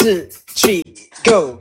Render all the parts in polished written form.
two, three, go.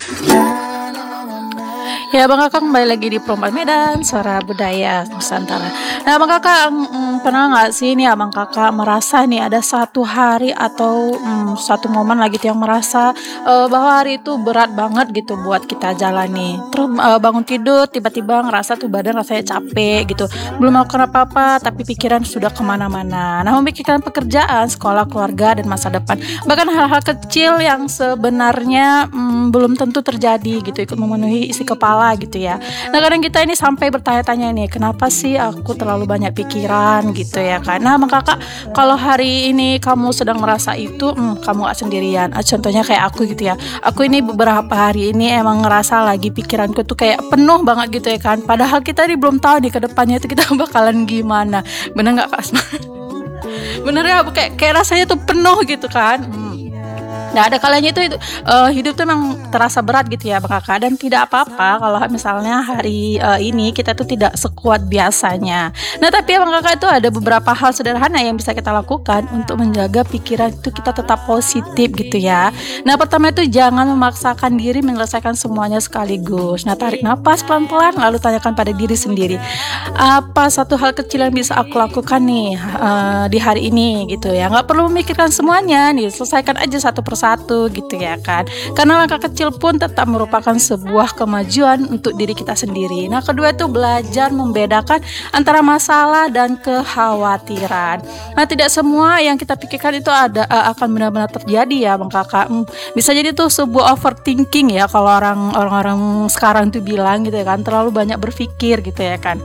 Ya Bang Kakak, kembali lagi di Perempuan Medan, Suara Budaya Nusantara. Nah Bang Kakak, pernah nggak sih nih Abang Kakak merasa nih ada satu hari atau satu momen lagi tuh yang merasa bahwa hari itu berat banget gitu buat kita jalani. Terus bangun tidur tiba-tiba ngerasa tuh badan rasanya capek gitu, belum melakukan apa-apa tapi pikiran sudah kemana-mana. Nah, memikirkan pekerjaan, sekolah, keluarga, dan masa depan. Bahkan hal-hal kecil yang sebenarnya belum tentu terjadi gitu ikut memenuhi isi kepala gitu ya. Nah, kadang kita ini sampai bertanya-tanya nih, kenapa sih aku terlalu banyak pikiran gitu ya kan. Nah Bang Kakak, kalau hari ini kamu sedang merasa itu, kamu gak sendirian. Contohnya kayak aku gitu ya, aku ini beberapa hari ini emang ngerasa lagi pikiranku tuh kayak penuh banget gitu ya kan. Padahal kita ini belum tahu nih ke depannya itu kita bakalan gimana. Bener gak Kak Asma? Bener ya, kayak rasanya tuh penuh gitu kan. Nah, ada kalanya itu hidup tuh memang terasa berat gitu ya Bang Kakak, dan tidak apa-apa kalau misalnya hari ini kita tuh tidak sekuat biasanya. Nah, tapi ya Bang Kakak, itu ada beberapa hal sederhana yang bisa kita lakukan untuk menjaga pikiran itu kita tetap positif gitu ya. Nah, pertama itu jangan memaksakan diri menyelesaikan semuanya sekaligus. Nah, tarik nafas pelan-pelan lalu tanyakan pada diri sendiri, apa satu hal kecil yang bisa aku lakukan nih di hari ini gitu ya. Nggak perlu memikirkan semuanya nih, selesaikan aja satu persatu gitu ya kan. Karena langkah kecil pun tetap merupakan sebuah kemajuan untuk diri kita sendiri. Nah, kedua itu belajar membedakan antara masalah dan kekhawatiran. Nah, tidak semua yang kita pikirkan itu akan benar-benar terjadi ya Bang Kakak. Bisa jadi tuh sebuah overthinking ya kalau orang-orang sekarang tuh bilang gitu ya kan, terlalu banyak berpikir gitu ya kan.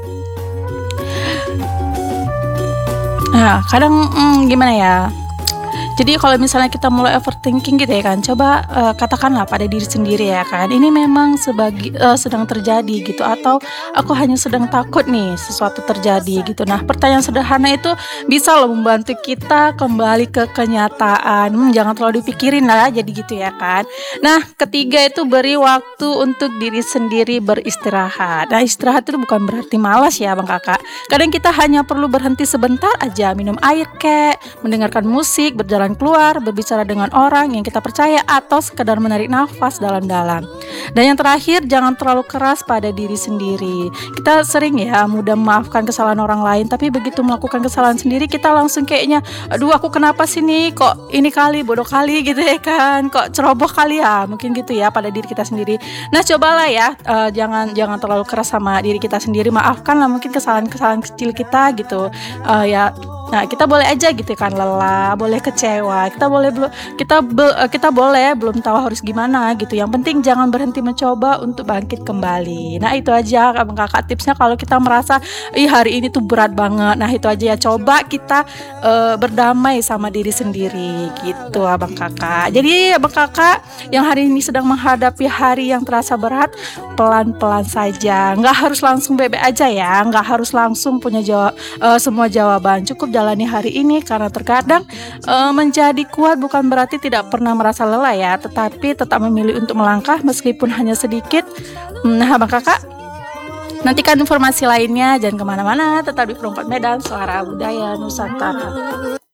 Nah, kadang gimana ya? Jadi kalau misalnya kita mulai overthinking gitu ya kan, coba katakanlah pada diri sendiri ya kan, ini memang sedang terjadi gitu, atau aku hanya sedang takut nih sesuatu terjadi gitu. Nah, pertanyaan sederhana itu bisa loh membantu kita kembali ke kenyataan. Jangan terlalu dipikirin lah, jadi gitu ya kan. Nah, ketiga itu beri waktu untuk diri sendiri beristirahat. Nah, istirahat itu bukan berarti malas ya Bang Kakak. Kadang kita hanya perlu berhenti sebentar aja, minum air kek, mendengarkan musik, berjalan keluar, berbicara dengan orang yang kita percaya, atau sekedar menarik nafas dalam-dalam. Dan yang terakhir, jangan terlalu keras pada diri sendiri. Kita sering ya mudah memaafkan kesalahan orang lain, tapi begitu melakukan kesalahan sendiri kita langsung kayaknya, aduh aku kenapa sih nih, kok ini kali bodoh kali gitu ya kan, kok ceroboh kali ya, mungkin gitu ya pada diri kita sendiri. Nah, cobalah ya jangan terlalu keras sama diri kita sendiri, maafkanlah mungkin kesalahan-kesalahan kecil kita gitu ya. Nah, kita boleh aja gitu kan lelah, boleh kecewa, kita boleh belum tahu harus gimana gitu. Yang penting jangan berhenti mencoba untuk bangkit kembali. Nah, itu aja Abang Kakak tipsnya kalau kita merasa hari ini tuh berat banget. Nah, itu aja ya, coba kita berdamai sama diri sendiri gitu Abang Kakak. Jadi Abang Kakak yang hari ini sedang menghadapi hari yang terasa berat, pelan-pelan saja. Nggak harus langsung bebek aja ya, nggak harus langsung punya semua jawaban. Cukup jalani hari ini, karena terkadang menjadi kuat bukan berarti tidak pernah merasa lelah ya, tetapi tetap memilih untuk melangkah meskipun hanya sedikit. Nah Abang Kakak, nantikan informasi lainnya, jangan kemana-mana, tetap di Perempuan Medan, Suara Budaya Nusantara.